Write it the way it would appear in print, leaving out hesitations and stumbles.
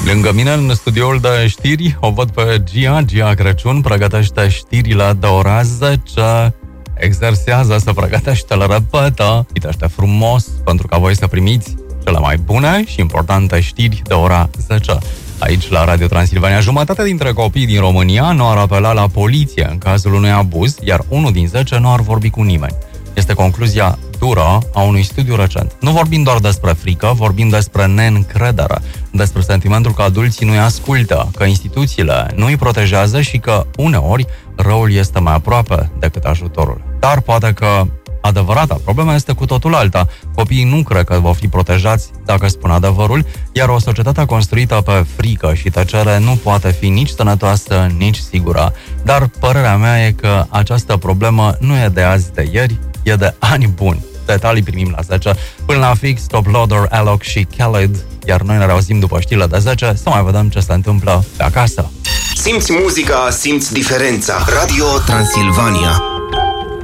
Lângă mine, în studioul de știri, o văd pe Gia Crăciun, pregătește știrile de ora 10, exersează, se pregătește, le repetă, citește frumos, pentru ca voi să primiți cele mai bune și importante știri de ora 10. Aici, la Radio Transilvania, jumătate dintre copiii din România nu ar apela la poliție în cazul unui abuz, iar 1 din 10 nu ar vorbi cu nimeni. Este concluzia dură a unui studiu recent. Nu vorbim doar despre frică, vorbim despre neîncredere, despre sentimentul că adulții nu-i ascultă, că instituțiile nu îi protejează și că uneori răul este mai aproape decât ajutorul. Dar poate că adevărata problemă este cu totul alta. Copiii nu cred că vor fi protejați dacă spun adevărul, iar o societate construită pe frică și tăcere nu poate fi nici sănătoasă, nici sigură. Dar părerea mea e că această problemă nu e de azi, de ieri, e de ani buni. Detalii primim la 10. Până la fix, Top Loader, Alok și Khaled, iar noi ne reauzim după știrile de 10 să mai vedem ce se întâmplă pe acasă. Simți muzica, simți diferența. Radio Transilvania.